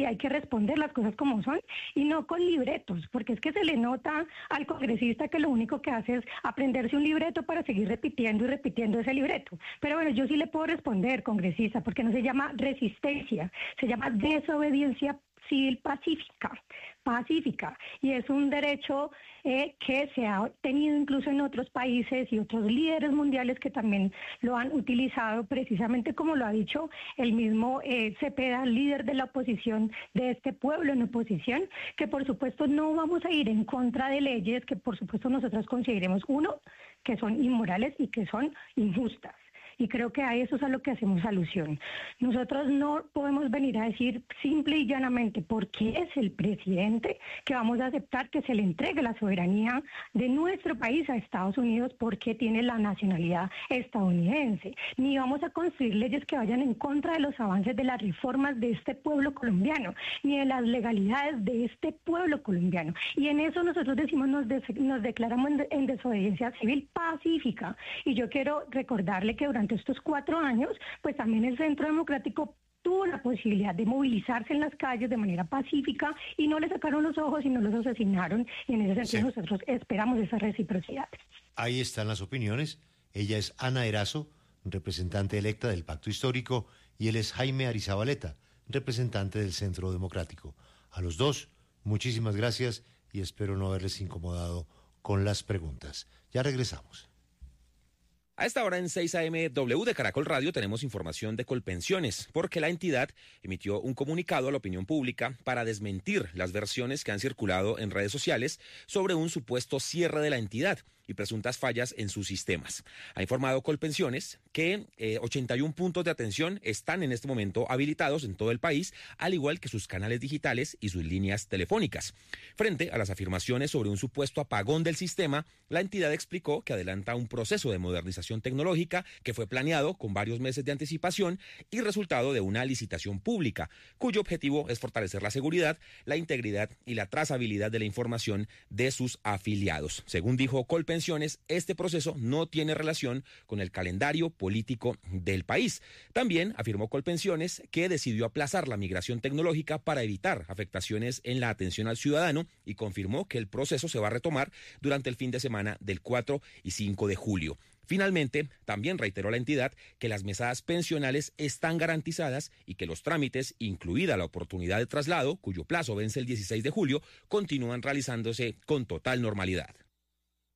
y hay que responder las cosas como son y no con libretos, porque es que se le nota al congresista que lo único que hace es aprenderse un libreto para seguir repitiendo y repitiendo ese libreto. Pero bueno, yo sí le puedo responder, congresista, porque no se llama resistencia, se llama desobediencia civil pacífica, y es un derecho que se ha tenido incluso en otros países y otros líderes mundiales que también lo han utilizado, precisamente como lo ha dicho el mismo Cepeda, líder de la oposición, de este pueblo en oposición, que por supuesto no vamos a ir en contra de leyes que por supuesto nosotros consideremos, uno, que son inmorales y que son injustas. Y creo que a eso es a lo que hacemos alusión. Nosotros no podemos venir a decir simple y llanamente porque es el presidente que vamos a aceptar que se le entregue la soberanía de nuestro país a Estados Unidos porque tiene la nacionalidad estadounidense. Ni vamos a construir leyes que vayan en contra de los avances de las reformas de este pueblo colombiano, ni de las legalidades de este pueblo colombiano. Y en eso nosotros decimos, nos declaramos en desobediencia civil pacífica. Y yo quiero recordarle que durante estos 4 años, pues también el Centro Democrático tuvo la posibilidad de movilizarse en las calles de manera pacífica y no le sacaron los ojos y no los asesinaron. Y en ese sentido nosotros esperamos esa reciprocidad. Ahí están las opiniones. Ella es Ana Erazo, representante electa del Pacto Histórico, y él es Jaime Arizabaleta, representante del Centro Democrático. A los dos, muchísimas gracias y espero no haberles incomodado con las preguntas. Ya regresamos. A esta hora en 6 AM W de Caracol Radio tenemos información de Colpensiones, porque la entidad emitió un comunicado a la opinión pública para desmentir las versiones que han circulado en redes sociales sobre un supuesto cierre de la entidad y presuntas fallas en sus sistemas. Ha informado Colpensiones que 81 puntos de atención están en este momento habilitados en todo el país, al igual que sus canales digitales y sus líneas telefónicas. Frente a las afirmaciones sobre un supuesto apagón del sistema, la entidad explicó que adelanta un proceso de modernización tecnológica que fue planeado con varios meses de anticipación y resultado de una licitación pública, cuyo objetivo es fortalecer la seguridad, la integridad y la trazabilidad de la información de sus afiliados. Según dijo Colpensiones, este proceso no tiene relación con el calendario político del país. También afirmó Colpensiones que decidió aplazar la migración tecnológica para evitar afectaciones en la atención al ciudadano y confirmó que el proceso se va a retomar durante el fin de semana del 4 y 5 de julio. Finalmente, también reiteró la entidad que las mesadas pensionales están garantizadas y que los trámites, incluida la oportunidad de traslado, cuyo plazo vence el 16 de julio, continúan realizándose con total normalidad.